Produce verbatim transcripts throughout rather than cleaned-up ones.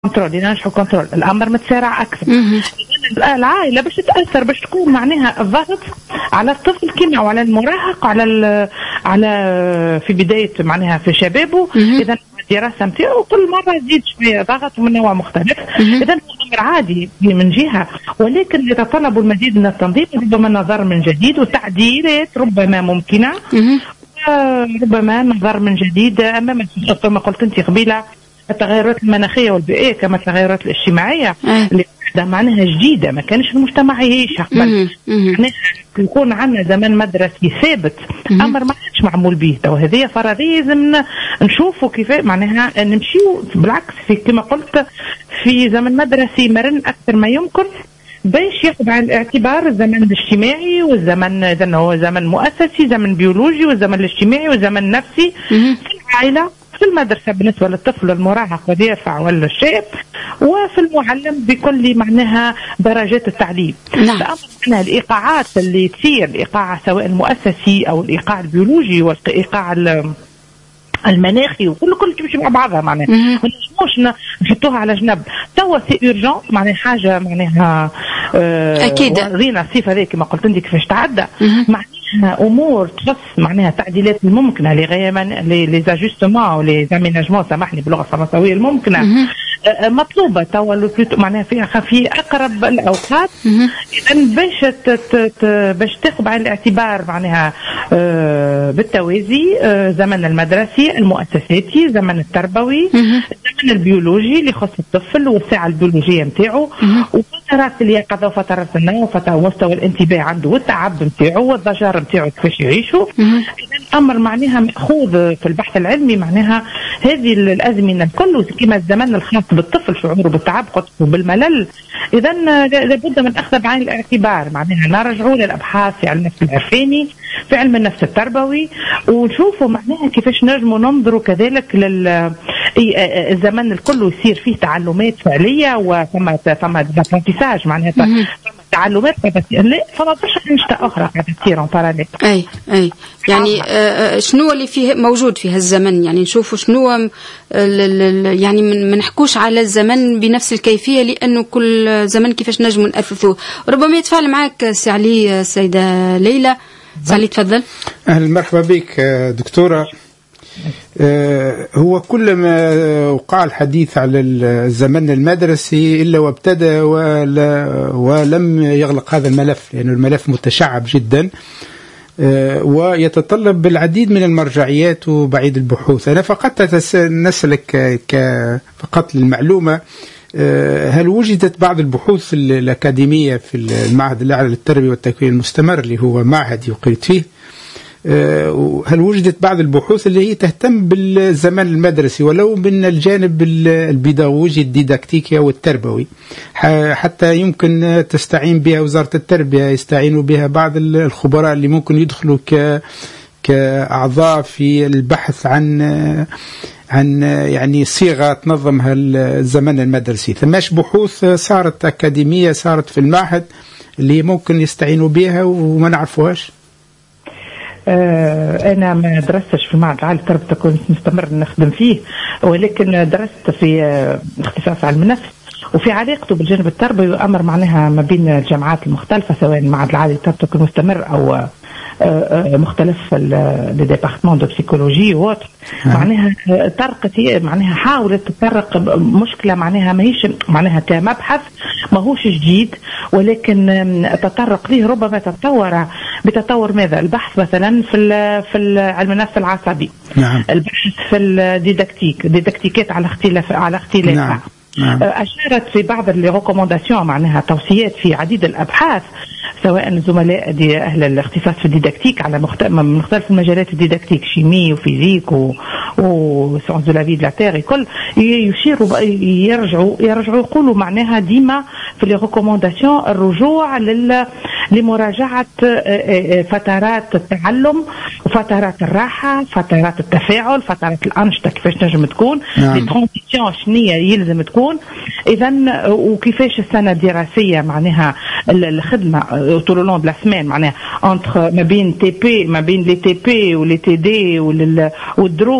كنترول ينجحوا كنترول الأمر متسارع أكثر. العائلة باش تتأثر باش تكون معناها الضغط على الطفل كما وعلى المراهق على على في بداية معناها في شبابه. إذا الدراسة نتاعو كل مرة يزيد شوية ضغط من نوع مختلف. إذا أمر عادي من جهة، ولكن يتطلب المزيد من التنظيم، ربما النظر من جديد وتعديلات ربما ممكنة، ربما نظر من جديد أمام كما قلت أنت قبيلة التغيرات المناخية والبيئية كما التغيرات الاجتماعية اللي معناها جديدة ما كانش المجتمع يعيشها قبل. معناها يكون عندنا زمان مدرسي ثابت أمر ما كانش معمول به، وهذه فرضية لازم نشوفوا كيف معناها نمشيو بالعكس في كما قلت في زمن مدرسي مرن أكثر ما يمكن باش ياخذ بعين الاعتبار الزمن الاجتماعي والزمن إذا هو زمن مؤسسي، زمن بيولوجي والزمن الاجتماعي والزمن نفسي في العائلة، في المدرسة بالنسبة للطفل والمراهق واليافع ولا الشاب، وفي المعلم بكل معناها درجات التعليم. نعم. معناها الإيقاعات اللي تصير، الإيقاع سواء المؤسسي أو الإيقاع البيولوجي والإيقاع المناخي وكل كل تمشي مع بعضها معناها مش نحطوها على جنب. توا سي اورجون معناها حاجة معناها آه أكيد رينا الصيف هذه كما قلت انت كيفاش تعدى معناها امور تخص معناها التعديلات الممكنه لغايه من لي زاجستمون ولي زاميناجمون سامحني باللغه الفرنسويه الممكنه مطلوبه توا معناها في في اقرب الاوقات. اذا باش باش تاخذ بعين الاعتبار معناها بالتوازي زمن المدرسي المؤسساتي، زمن التربوي، الزمن البيولوجي اللي يخص الطفل والساعه البيولوجيه نتاعو، وفترات اليقظه وفترات النوم ومستوى الانتباه عنده والتعب نتاعو والضجر نتاعو كيفاش يعيشوا. اذا امر معناها ماخوذ في البحث العلمي معناها هذه الازمنه الكل كما الزمن الخاص بالطفل شعوره بالتعب وبالملل. اذا لابد من اخذ بعين الاعتبار معناها نرجعوا للابحاث في علم النفس العرفاني، في علم النفس التربوي، ونشوفوا معناها كيفاش نجموا ننظروا كذلك لل الزمن الكل يصير فيه تعلمات فعليه وثم ثم ابرونتيساج معناها تعلمات لا فما برشا أنشطة أخرى قاعدة تصير اون باراليل. أي أي يعني آه شنو اللي فيه موجود في هالزمن، يعني نشوفوا شنو يعني ما نحكوش على الزمن بنفس الكيفية لأنه كل زمن كيفاش نجموا نأثثوه. ربما يتفاعل معك سي علي السيدة ليلى. سي علي تفضل. أهلا مرحبا بك دكتورة. هو كلما وقع الحديث على الزمن المدرسي إلا وابتدى ولم يغلق هذا الملف، لأنه الملف متشعب جدا ويتطلب العديد من المرجعيات وبعيد البحوث. أنا فقط نسألك فقط للمعلومة، هل وجدت بعض البحوث الأكاديمية في المعهد الأعلى للتربية والتكوين المستمر اللي هو معهد يقيت فيه، هل وجدت بعض البحوث اللي هي تهتم بالزمن المدرسي ولو من الجانب البيداغوجي الديداكتيكي والتربوي، حتى يمكن تستعين بها وزارة التربية، يستعينوا بها بعض الخبراء اللي ممكن يدخلوا ك كأعضاء في البحث عن عن يعني صيغة تنظم الزمن المدرسي؟ ثماش بحوث صارت أكاديمية صارت في المعهد اللي ممكن يستعينوا بها وما نعرفوهاش؟ أنا ما درستش في المعهد العالي للتربية والتكوين مستمر نخدم فيه، ولكن درست في اختصاص علم النفس وفي علاقته بالجانب التربوي وأمر معناها ما بين الجامعات المختلفة سواء المعهد العالي للتربية والتكوين مستمر أو مختلف الديبارتمون دو بسيكولوجي ووتر. معناها طرقت معناها حاولت تطرق مشكلة معناها ماهيش معناها كمبحث ماهوش جديد، ولكن تطرق ليه ربما تطور بتطور ماذا البحث مثلا في في علم النفس العصبي. نعم. البحث في الديداكتيك ديداكتيكات على اختلاف على اختلاف نعم. نعم. أشارت في بعض الريكومونداسيون معناها توصيات في عديد الأبحاث سواء الزملاء دي أهل الاختصاص في الديداكتيك على مختلف المجالات الديداكتيك شيمي وفيزيك و وسيونس دو لا في دو لا تير كل يشيروا يرجعوا يرجعوا يقولوا معناها ديما في الريكومونداسيون الرجوع لل لمراجعة فترات التعلم وفترات الراحة، فترات التفاعل، فترات الأنشطة كيفاش تنجم تكون، لي ترانزيسيون شنية يلزم تكون، إذا وكيفاش السنة الدراسية معناها الخدمة طول لون بلا سمان معناها انتر ما بين تي بي ما بين لي تي بي ولي تي دي والدروس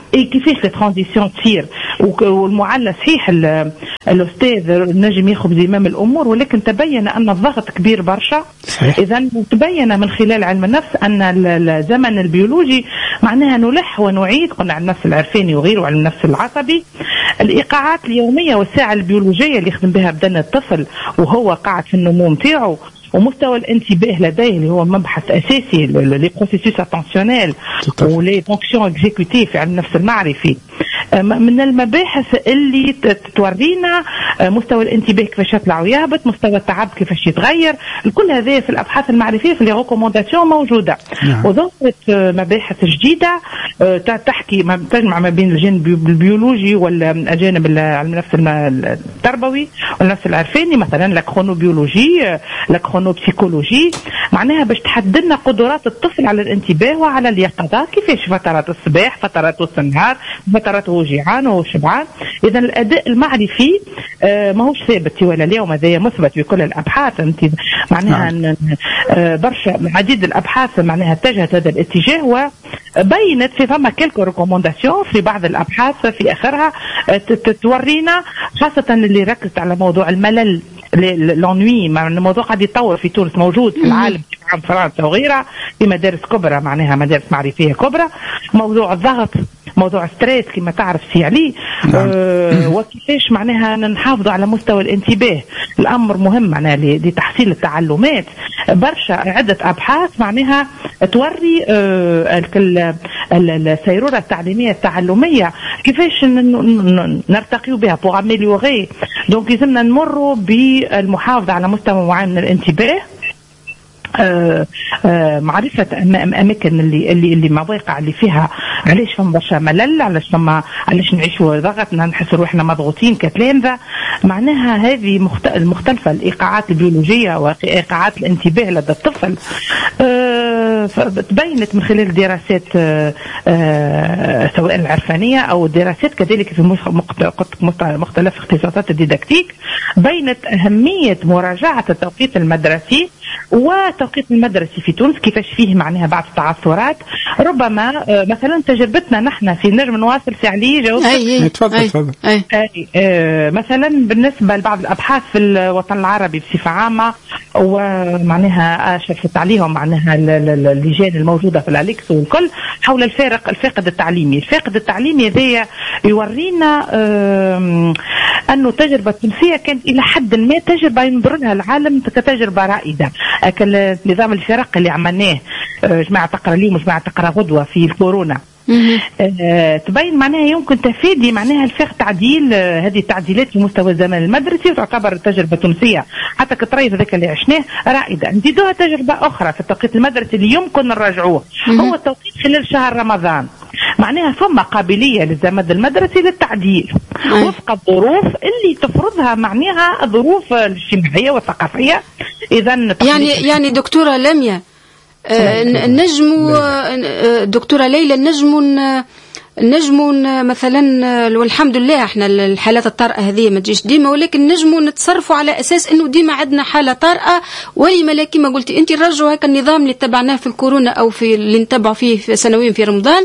كيفاش الترانزيسيون تصير، والمعلى صحيح الاستاذ نجم ياخذ زمام الامور، ولكن تبين ان الضغط كبير برشا. اذا تبين من خلال علم النفس ان الزمن البيولوجي معناها نلح ونعيد، قلنا على النفس العرفاني وغيره وعلى النفس العصبي، الايقاعات اليوميه والساعه البيولوجيه اللي يخدم بها بدن الطفل وهو قاعد في النمو نتاعو، ومستوى الانتباه لديه اللي هو مبحث اساسي لي بروسيسوس اتونسيونيل ولي فونكسيون اكزيكوتيف في علم النفس المعرفي. من المباحث اللي تورينا مستوى الانتباه كيفاش يطلع ويهبط، مستوى التعب كيفاش يتغير، الكل هذا في الابحاث المعرفيه في لي ريكومونداسيون موجوده. نعم. وظهرت مباحث جديده تحكي تجمع ما بين الجانب البيولوجي والجانب علم النفس التربوي والنفس العرفاني، مثلا لا كرونوبيولوجي لا كرونوبسيكولوجي، معناها باش تحدد لنا قدرات الطفل على الانتباه وعلى اليقظه، كيفاش فترات الصباح، فترات وسط النهار، فترات هو جيعان وهو شبعان. اذا الاداء المعرفي آه ماهوش ثابت ولا اليوم، هذا مثبت في كل الابحاث. انت معناها نعم. آه برشا عديد الابحاث معناها اتجهت هذا الاتجاه، وبينت في فما كلكو ريكومونداسيون في بعض الابحاث في اخرها آه تورينا، خاصه اللي ركزت على موضوع الملل لونوي، الموضوع قاعد يتطور في تونس، موجود في العالم في فرنسا وغيرها في مدارس كبرى، معناها مدارس معرفيه كبرى. موضوع الضغط، موضوع ستريس كما تعرف سي علي، أه وكيفاش معناها نحافظوا على مستوى الانتباه، الامر مهم معناها لتحصيل التعلمات. برشا عده ابحاث معناها توري أه السيروره التعليميه التعلميه كيفاش نرتقيوا بها بوغ اميليوري. دونك لازمنا نمروا بالمحافظه على مستوى معين من الانتباه، آه آه معرفة أماكن اللي اللي اللي مواقع اللي فيها علاش فما برشا ملل، علاش فما علاش نعيشوا ضغط، نحس روحنا مضغوطين كتلامذة. معناها هذه مختلفة الإيقاعات البيولوجية وإيقاعات الانتباه لدى الطفل. آه تبينت من خلال دراسات آه آه سواء العرفانية أو دراسات كذلك في مختلف اختصاصات الديداكتيك، بينت أهمية مراجعة التوقيت المدرسي وتوقيت المدرسي في تونس، كيفاش فيه معناها بعض التعثرات. ربما آه مثلا تجربتنا نحن في نجم نواصل في علي جاوب. اي تفضل تفضل. اي آه مثلا بالنسبه لبعض الابحاث في الوطن العربي بصفه عامه، ومعناها اشرفت عليهم معناها اللجان الموجوده في الاليكس والكل حول الفارق الفاقد التعليمي. الفاقد التعليمي هذا يورينا آه انه التجربه التونسيه كانت الى حد ما تجربه ينظر لها العالم كتجربه رائده. اكل نظام الفرق اللي عملناه جماعه تقرا اليوم وجماعه تقرا غدوه في الكورونا، أه تبين معناها يمكن تفادي معناها الفاق تعديل أه هذه التعديلات في مستوى الزمن المدرسي، وتعتبر التجربه التونسيه حتى كطريف ذاك اللي عشناه رائده. نزيدوها تجربه اخرى في التوقيت المدرسي اللي يمكن نراجعوه، هو التوقيت خلال شهر رمضان. معناها ثم قابليه للزمن المدرسي للتعديل وفق الظروف اللي تفرضها معناها الظروف الاجتماعيه والثقافيه. اذا يعني يعني دكتوره لميا آه نجم آه دكتوره ليلى نجم نجم مثلا، والحمد لله احنا الحالات الطارئه هذه ما تجيش ديما، ولكن نجم نتصرفوا على اساس انه ديما عندنا حاله طارئه، ولما لا كما قلتي انت نرجعوا هكا النظام اللي اتبعناه في الكورونا او في اللي نتبعوا فيه سنويا في رمضان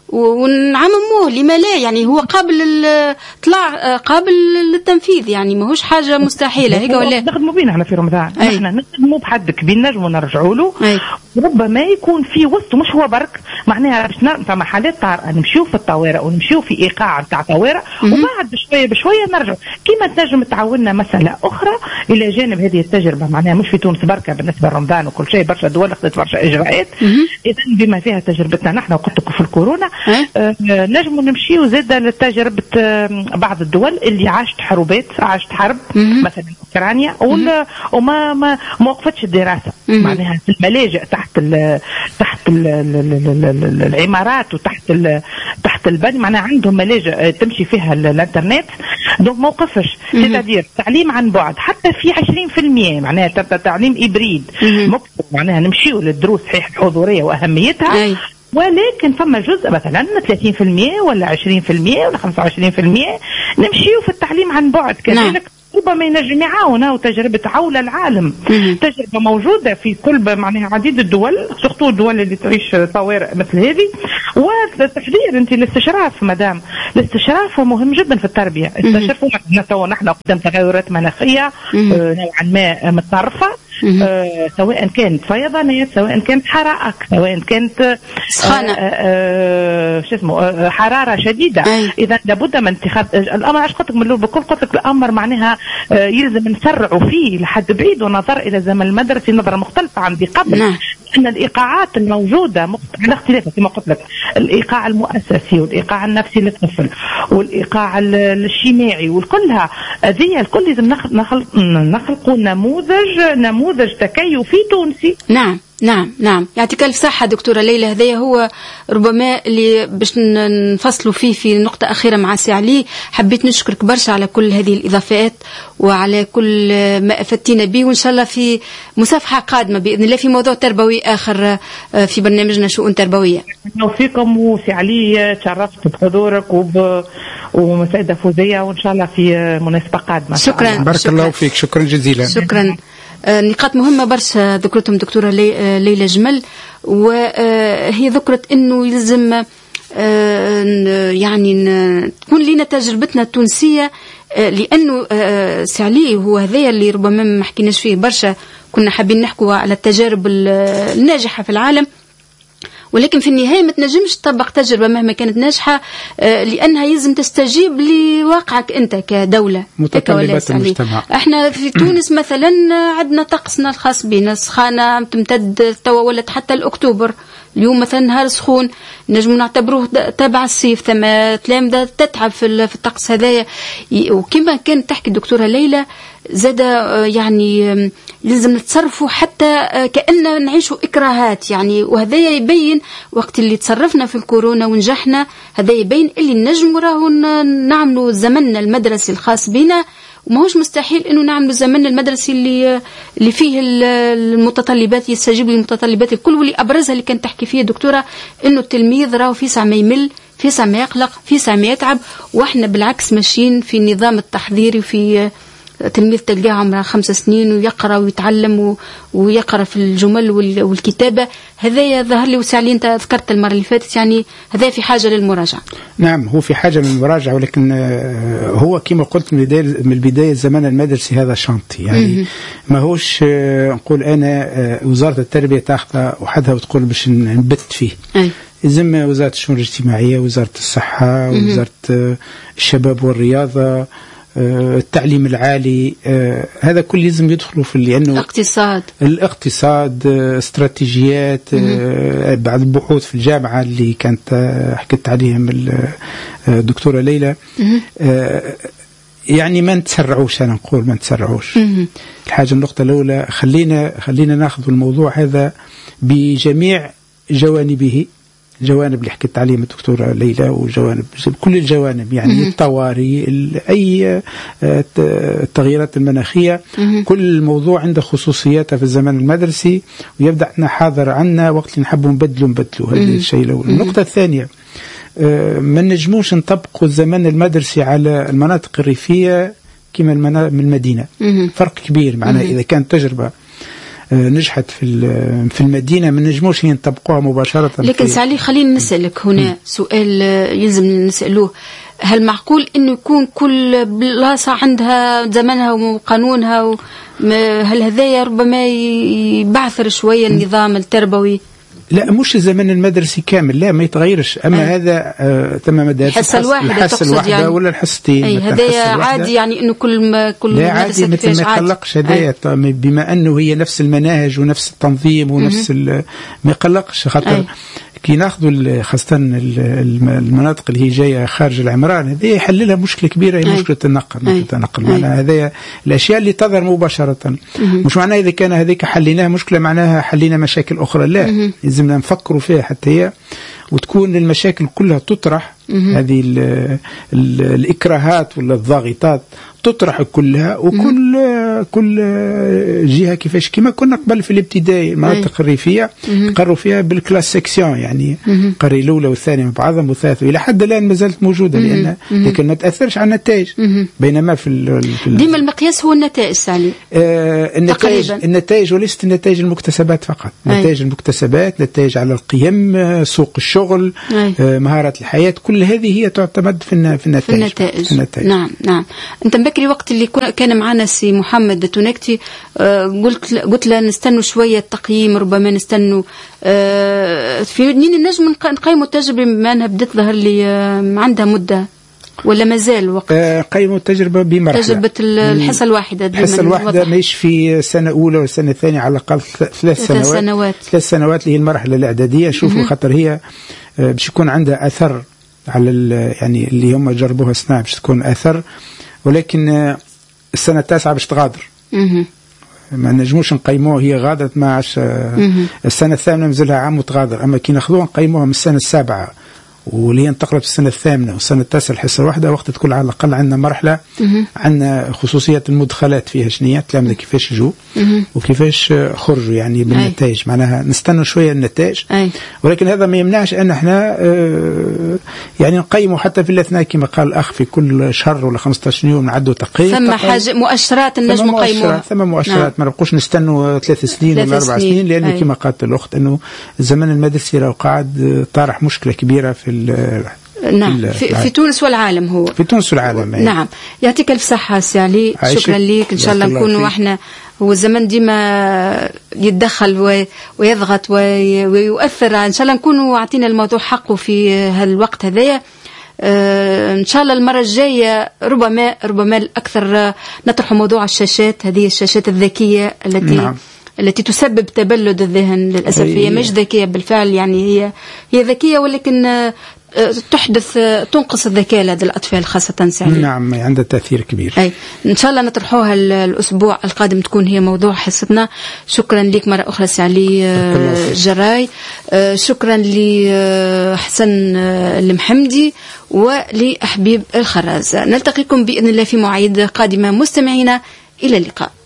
ونعمموه. لما لا؟ يعني هو قابل الاطلاع، قابل للتنفيذ، يعني ماهوش حاجه مستحيله هيك ولا؟ نخدموا بينا احنا في رمضان، احنا نخدموا بحد كبير نجموا نرجعوا له. ربما يكون في وسط مش هو برك معناها باش فما حالات طارئه نمشيو في الطوارئ ونمشيو في ايقاع نتاع طوارئ، وبعد بشويه بشويه نرجعوا. كيما تنجم تعاوننا مساله اخرى الى جانب هذه التجربه، معناها مش في تونس بركه بالنسبه لرمضان وكل شيء، برشا دول اخذت برشا اجراءات. اذا بما فيها تجربتنا نحن وقلت لكم في الكورونا، آه نجموا نمشيو زاد لتجربه آه بعض الدول اللي عاشت حروبات، عاشت حرب مثلا اوكرانيا وما ما ما وقفتش الدراسه، معناها في الملاجئ تحت ال تحت ال العمارات وتحت ال تحت البني، معناها عندهم ملاجئ تمشي فيها الانترنت، دونك ما وقفش. تدير تعليم عن بعد حتى في عشرين بالمئة، معناها تعليم إبريد مكتوب، معناها نمشيو للدروس صحيح الحضوريه واهميتها، ولكن فما جزء مثلا ثلاثين بالمئة ولا عشرين بالمئة ولا خمسة وعشرين بالمئة نمشيو في التعليم عن بعد كذلك. ربما ينجم يعاون، وتجربة عولة العالم تجربة موجودة في كل معناها عديد الدول، سورتو الدول اللي تعيش طوارئ مثل هذه. والتحضير انت الاستشراف مدام، الاستشراف هو مهم جدا في التربية. استشرفوا مثلا نحن قدام تغيرات مناخية نوعا ما متطرفة، آه، سواء كانت فيضانات، سواء كانت حرائق، سواء كانت سخانة، آه، آه، شو اسمه آه، حرارة شديدة. إذا لابد من اتخاذ الأمر. عش قلت لك من الأول بكل قلت لك الأمر معناها آه، يلزم نسرعوا فيه لحد بعيد، ونظر إلى الزمن المدرسي نظرة مختلفة عن ذي قبل. نعم. أن الإيقاعات الموجودة على اختلافها كما قلت لك، الإيقاع المؤسسي والإيقاع النفسي للطفل والإيقاع الاجتماعي والكلها هذه الكل لازم نخلق نخلقوا نموذج نموذج تكيفي تونسي. نعم نعم نعم، يعطيك الف صحة دكتورة ليلى. هذا هو ربما اللي باش نفصلوا فيه في نقطة أخيرة مع سي علي. حبيت نشكرك برشا على كل هذه الإضافات وعلى كل ما أفدتينا به، وإن شاء الله في مصافحة قادمة بإذن الله في موضوع تربوي آخر في برنامجنا شؤون تربوية. وفيكم وسي علي، تشرفت بحضورك وب ومساعدة فوزية، وإن شاء الله في مناسبة قادمة. شكرا، بارك شكرا. الله فيك، شكرا جزيلا. شكرا. نقاط مهمة برشا ذكرتهم دكتورة ليلى جمل، وهي ذكرت أنه يلزم يعني تكون لنا تجربتنا التونسية، لأنه سعلي هو هذا اللي ربما ما حكيناش فيه برشا، كنا حابين نحكوا على التجارب الناجحة في العالم، ولكن في النهاية ما تنجمش تطبق تجربة مهما كانت ناجحة، لأنها يلزم تستجيب لواقعك أنت كدولة. متطلبات المجتمع. احنا في تونس مثلا عندنا طقسنا الخاص بنا، سخانة تمتد توا ولت حتى الأكتوبر. اليوم مثلا نهار سخون نجم نعتبروه تابع الصيف، ثم تلامذة تتعب في الطقس هذايا. وكما كانت تحكي الدكتورة ليلى زاد يعني لازم نتصرفوا حتى كأننا نعيشوا إكراهات يعني، وهذا يبين وقت اللي تصرفنا في الكورونا ونجحنا، هذا يبين اللي نجم راهو نعملوا زمننا المدرسي الخاص بنا، وما هوش مستحيل انه نعملوا زمننا المدرسي اللي اللي فيه المتطلبات يستجيب للمتطلبات الكل، واللي ابرزها اللي كانت تحكي فيها دكتوره انه التلميذ راهو في ساعه ما يمل، في ساعه ما يقلق، في ساعه ما يتعب، واحنا بالعكس ماشيين في النظام التحضيري. في تلميذ تلقاه عمره خمس سنين ويقرأ ويتعلم ويقرأ في الجمل والكتابة، هذا ظهر لي وسعلي أنت ذكرت المرة اللي فاتت، يعني هذا في حاجة للمراجعة. نعم هو في حاجة للمراجعة، ولكن هو كما قلت من البداية من البداية الزمان المدرسي هذا شانطي يعني ما هوش نقول أنا وزارة التربية تاخذ وحدها وتقول باش نبت فيه. أي. لازم وزارة الشؤون الاجتماعية، وزارة الصحة، وزارة الشباب والرياضة، التعليم العالي، هذا كل لازم يدخلوا في، لأنه الاقتصاد الاقتصاد استراتيجيات، بعض البحوث في الجامعة اللي كانت حكت عليهم الدكتورة ليلى، يعني ما نتسرعوش، أنا نقول ما نتسرعوش. الحاجة النقطة الأولى خلينا خلينا ناخذ الموضوع هذا بجميع جوانبه، جوانب اللي حكيت عليهم الدكتورة ليلى، وجوانب كل الجوانب يعني الطوارئ، أي التغييرات المناخية، كل الموضوع عنده خصوصياتها في الزمن المدرسي، ويبدأ أن حاضر عنا وقت اللي نحبوا نبدلوا نبدلوا هذا الشيء الأول. النقطة الثانية ما نجموش نطبقوا الزمن المدرسي على المناطق الريفية كما المدينة، فرق كبير معناه. إذا كانت تجربة نجحت في في المدينة ما نجموش نطبقوها مباشرة. لكن سعلي خلينا نسألك هنا م. سؤال يلزم نسألوه، هل معقول إنه يكون كل بلاصة عندها زمنها وقانونها و... هل هذا ربما يبعثر شوية النظام التربوي؟ لا مش الزمن المدرسي كامل، لا ما يتغيرش، أما أه. هذا آه تم مدارس الحصة الواحدة الحصة الواحدة يعني ولا الحصتين. أي هذا عادي يعني إنه كل ما كل لا عادي مثل ما يقلقش هذايا، بما أنه هي نفس المناهج ونفس التنظيم ونفس ما يقلقش، خاطر كي ناخذوا خاصة المناطق اللي هي جاية خارج العمران هذه يحل لها مشكلة كبيرة، هي مشكلة النقل. مشكلة النقل معناها هذا الأشياء اللي تظهر مباشرة، مش معناها إذا كان هذيك حليناها مشكلة معناها حلينا مشاكل أخرى، لا لازمنا نفكروا فيها حتى هي وتكون المشاكل كلها تطرح، هذه ال ال الإكراهات ولا الضاغطات تطرح كلها، وكل مم. كل جهة كيفاش كما كنا قبل في الابتدائي المناطق الريفية قروا فيها بالكلاس سيكسيون، يعني قري الأولى والثانية مع بعضهم والثالثة، إلى حد الآن ما زالت موجودة لأن لكن ما تأثرش على النتائج. بينما في, في ديما المقياس هو النتائج سالي. آه النتائج تقريبا. النتائج وليست النتائج المكتسبات فقط، أي. نتائج المكتسبات، نتائج على القيم، سوق الشغل، آه مهارات الحياة، كل هذه هي تعتمد في في النتائج. في النتائج. في النتائج. نعم نعم. أنت بكري وقت اللي كان معنا سي محمد تونكتي آه قلت قلت له نستنوا شوية التقييم، ربما نستنوا آه في نين نجم نقيموا التجربة بما أنها بدت ظهر لي آه عندها مدة ولا مازال وقت؟ آه قيموا التجربة بمرحلة. تجربة الحصة الواحدة. الحصة الواحدة مش في سنة أولى ولا سنة ثانية، على الأقل ثلاث سنوات. سنوات. ثلاث سنوات اللي هي المرحلة الإعدادية. شوفوا خاطر هي آه باش يكون عندها أثر على يعني اللي هم جربوها سنة باش تكون أثر، ولكن آه السنة التاسعة باش تغادر. ما نجموش نقيموها هي غادرت ما عادش. السنة الثامنة مازالها عام وتغادر، أما كي ناخذوها نقيموها من السنة السابعة واللي هي انتقلت في السنة الثامنة والسنة التاسعة الحصة واحدة، وقت تكون على الأقل عندنا مرحلة عندنا خصوصية المدخلات فيها شنية تلامذة كيفاش جو وكيفاش خرجوا يعني بالنتائج. معناها نستنوا شوية النتائج، ولكن هذا ما يمنعش أن احنا يعني نقيموا حتى في الأثناء كما قال الأخ في كل شهر ولا خمسة عشر يوم نعدوا تقييم. ثم حاجة مؤشرات النجم نقيموها. ثم مؤشرات ما نبقوش نستنوا ثلاث سنين ولا أربع سنين، لأن كما قالت الأخت أنه الزمن المدرسي راه قاعد طارح مشكلة كبيرة في نعم في, في تونس والعالم. هو في تونس والعالم. أي. نعم. يعطيك الف صحة سي علي، شكرا ليك. إن شاء الله نكونوا احنا هو الزمن ديما يتدخل ويضغط ويؤثر، إن شاء الله نكونوا عطينا الموضوع حقه في هالوقت هذايا. آه إن شاء الله المرة الجاية ربما ربما الأكثر نطرح موضوع الشاشات، هذه الشاشات الذكية التي نعم. التي تسبب تبلد الذهن للأسف. هي مش ذكية بالفعل، يعني هي هي ذكية ولكن تحدث تنقص الذكاء لدى الأطفال خاصة سعيد. نعم عندها تأثير كبير. أي إن شاء الله نطرحوها الأسبوع القادم تكون هي موضوع حصتنا. شكرا لك مرة أخرى سعلي جراي، شكرا لحسن المحمدي ولأحبيب الخراز. نلتقيكم بإذن الله في مواعيد قادمة مستمعينا، إلى اللقاء.